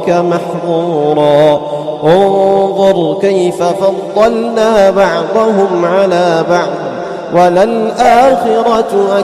ربك محظورا انظر كيف فضلنا بعضهم على بعض وللآخرة